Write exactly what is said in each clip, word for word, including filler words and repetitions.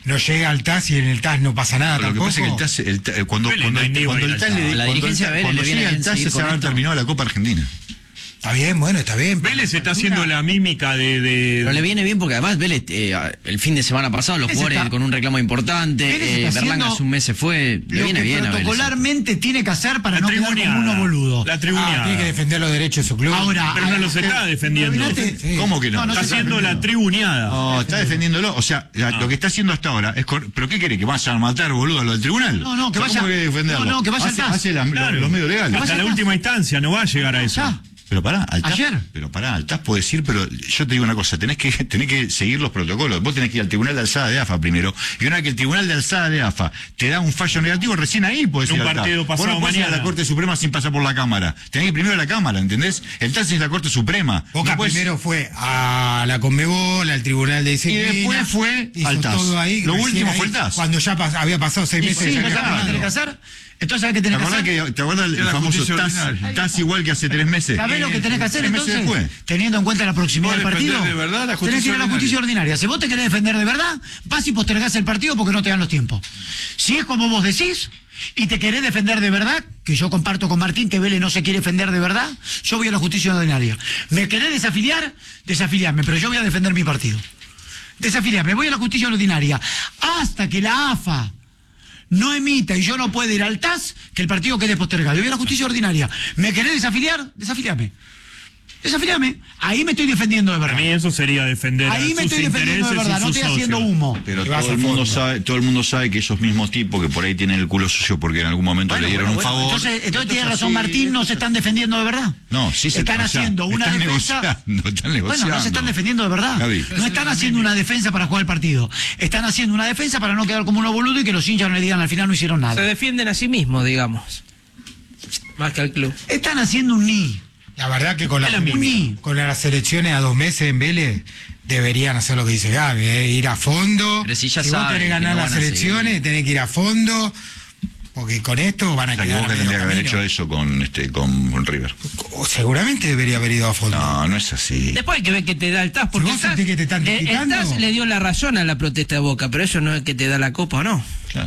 no llega al T A S y en el T A S no pasa nada. Pero tampoco. Lo que pasa es que el T A S, el T A S cuando, Vélez cuando, no hay el, ni cuando buena el T A S le- La cuando dirigencia el- de Vélez cuando le viene llega el bien T A S seguir se con habrá esto. terminado la Copa Argentina. Está bien, bueno, está bien. Vélez está haciendo la mímica de... de... Pero le viene bien porque además Vélez, eh, el fin de semana pasado, los Vélez jugadores está- con un reclamo importante, Vélez eh, está Berlanga haciendo hace un mes se fue, le Lo viene que bien a Vélez. protocolarmente tiene que hacer para La no quedar como tribuneada. uno boludo. La Ah, tribuneada. tiene que defender los derechos de su club. Ahora, Pero no los está defendiendo. Imagínate- Sí. ¿Cómo que no? No, no Está se haciendo la defendiendo. tribuneada. No, está defendiéndolo. O sea, la- lo que está haciendo hasta ahora es... cor- ¿Pero qué quiere? ¿Que vayan a matar, boludo, a lo del tribunal? No, no, que O sea, vaya- ¿Cómo quiere defenderlo? no, no, que vaya hace, al T A S. hace la- Claro. los medios legales. Hasta la Vaya- última instancia no va a llegar a eso. Ya. Pero pará, al T A S, Ayer. pero pará, al T A S puede ir, pero yo te digo una cosa, tenés que, tenés que seguir los protocolos. Vos tenés que ir al Tribunal de Alzada de A F A primero, y una vez que el Tribunal de Alzada de A F A te da un fallo negativo, recién ahí podés En ir un al T A S. partido Vos pasado no podés ir a mañana. la Corte Suprema sin pasar por la Cámara. Tenés que ir primero a la Cámara, ¿entendés? El T A S es la Corte Suprema. Boca No podés- primero fue a la Conmebol, al Tribunal de Y Disciplina. después fue hizo al T A S. todo ahí, Lo recién último ahí, fue el T A S. Cuando ya pas- había pasado seis Y meses. sí, ya ¿no sabes acabando. qué tenés que hacer? Entonces, ¿sabes qué ¿Te tenés que acordás, hacer? que, ¿Te acordás el Era la famoso justicia T A S? ordinaria. T A S igual que hace tres meses. ¿Sabés lo que tenés que hacer Tres meses entonces? después. Teniendo en cuenta la proximidad Vos del partido. defendés de verdad la tenés justicia que ir a la ordinaria. justicia ordinaria. Si vos te querés defender de verdad, vas y postergás el partido porque no te dan los tiempos. Si es como vos decís y te querés defender de verdad, que yo comparto con Martín que Vélez no se quiere defender de verdad, yo voy a la justicia ordinaria. ¿Me querés desafiliar? Desafiliarme, pero yo voy a defender mi partido. Desafiliarme, voy a la justicia ordinaria. Hasta que la A F A no emita y yo no puedo ir al T A S, que el partido quede postergado. Yo voy a la justicia ordinaria. ¿Me querés desafiliar? Desafiliame. Desafiliame. Ahí me estoy defendiendo de Para verdad. mí eso sería defender Ahí a me sus estoy defendiendo de intereses verdad. y No sus estoy haciendo socios. humo. Pero Te vas todo a el mundo fondo. sabe, todo el mundo sabe que esos mismos tipos que por ahí tienen el culo sucio porque en algún momento Bueno, le dieron bueno, un bueno. favor. Entonces, entonces Esto tiene es razón así, Martín, no esto se es están defendiendo de verdad. No, sí se están o sea, haciendo una están defensa. negociando, están negociando. Bueno, no se están defendiendo de verdad. Gaby. No están haciendo una defensa para jugar el partido. Están haciendo una defensa para no quedar como unos boludos y que los hinchas no le digan al final no hicieron Se nada. defienden a sí mismos, digamos. Más que al club. Están haciendo un ni. La verdad que con, la, Es la misma. con las elecciones a dos meses en Vélez deberían hacer lo que dice Gaby, ¿eh? Ir a fondo. Pero si ya vos saben querés que ganar no las van a elecciones, seguir. tenés que ir a fondo, porque con esto van a O sea, que quedar Boca medio tendría que haber camino. hecho eso con este con, con River. O seguramente debería haber ido a fondo. No, no es así. Después hay que ver que te da el T A S, porque vos el T A S, sentís que te están eh, el T A S criticando. le dio la razón a la protesta de Boca, pero eso no es que te da la copa o no. Claro.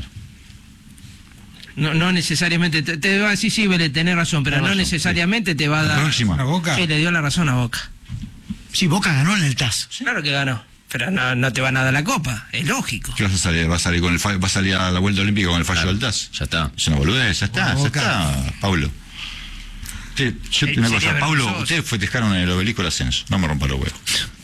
No, no necesariamente, te, te va a decir, sí, Vélez, tenés razón, pero Tenés no razón, necesariamente te va a La dar... próxima. ¿A Boca? Sí, le dio la razón a Boca. Si Boca ganó en el T A S. Claro que ganó, pero no, no te van a dar la copa, es lógico. ¿Qué vas a salir? ¿Vas a salir con el fa- vas a salir a la vuelta olímpica con el fallo Claro, del T A S? ya está. Es una boludez, ya está, Bueno, ya Boca. está, Paulo. Usted, yo Eh, te una sería cosa, Paulo, vergonzoso. ustedes festejaron en el obelisco el ascenso, no me rompa los huevos.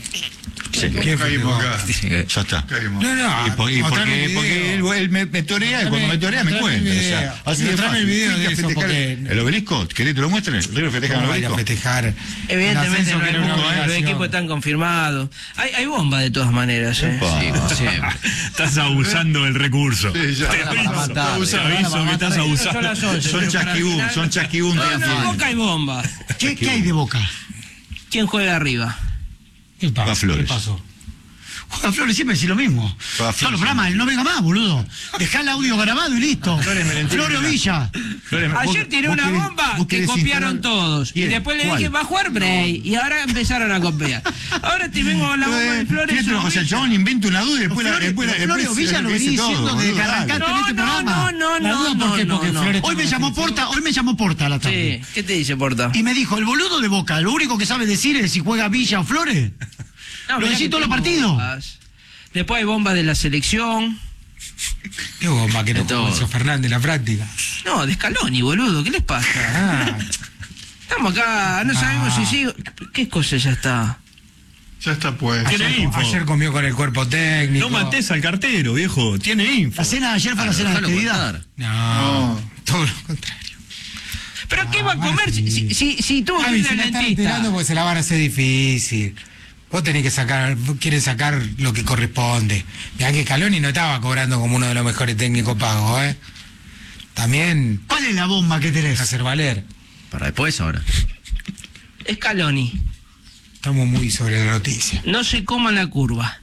Sí, ¿Quién fue? Caímos acá. ya está. Caímos. No, no, Y, por- y mostrame el porque, video. porque él, él me, me torea y cuando me torea me Mostrame el cuenta. O video. sea, así de Mostrame fácil. el video Fuiste de a eso, festejar porque- ¿El obelisco? ¿Querés que te lo muestre? ¿River festeja en el ¿Cómo va a ir a obelisco? festejar? Evidentemente el ascenso no que hay era una bomba, los obligación? equipos están confirmados. Hay, hay bomba de todas maneras, ¿eh? Epa. Sí, como siempre. Estás abusando del recurso. Sí, ya. Te Para aviso, matar, te para aviso que estás Son abusando. las once, Son pero para chasquibún, final- son chasquibún. No, no, también. Boca hay bomba. ¿Qué, ¿Qué hay de Boca? ¿Quién juega arriba? ¿Qué pasó? Va Flores. ¿Qué pasó? Juan Flores siempre decís lo mismo. Va Todos Flores. los programas, él no venga más, boludo. Dejá el audio grabado y listo. Flores me lo entiende. Florio Villa. Flores, Ayer vos- tiré vos una querés- bomba vos que querés copiaron instalar- todos. Y ¿Quién? después le ¿Cuál? dije, va a jugar Bray. Y ahora empezaron a copiar. Ahora te vengo con la bomba de Flores. Fíjate una cosa, el chabón inventa una duda y después la Flores- después la- Florio después Villa lo lo dice venía todo, diciendo desde que boludo, dale. arrancaste en No, este no, programa. no, no, La duda, no, ¿por qué? no, Porque no. Flores- Hoy me llamó Porta, hoy me llamó Porta a la tarde. Sí, ¿qué te dice Porta? Y me dijo, el boludo de Boca, lo único que sabe decir es si juega Villa o Flores. No, lo mirá decís que todos los tengo partidos. bombas. Después hay bomba de la selección. ¿Qué bomba que no De todo. jugó Enzo Fernández en la práctica? No, de Scaloni, boludo, ¿qué les pasa? Ah, Estamos acá, no sabemos si sigo. ¿Qué cosa ya está? Ya está pues. Tiene ayer, info. ayer comió con el cuerpo técnico. No mates al cartero, viejo. Tiene info. La cena de ayer fue la cena de Déjalo despedida. contar. No, No. todo lo contrario. ¿Pero qué va a Ah, comer si, sí. si, si, si tuvo que Gaby, ir se al la están dentista? enterando porque se la van a hacer difícil. Vos tenés que sacar, vos querés sacar lo que corresponde. Mirá que Scaloni no estaba cobrando como uno de los mejores técnicos pagos, ¿eh? También ¿Cuál es la bomba que tenés? hacer valer. Para después ahora. Scaloni, Estamos muy sobre la noticia. no se coma la curva.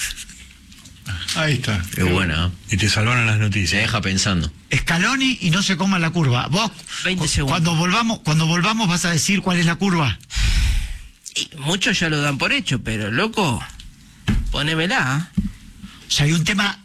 Ahí está. Es buena, ¿eh? Y te salvaron las Se noticias. deja pensando. Scaloni y no se coma la curva. Vos, veinte cu- segundos. cuando volvamos, cuando volvamos vas a decir cuál es la curva. Y muchos ya lo dan por hecho, pero loco, ponémela. O sea, hay un tema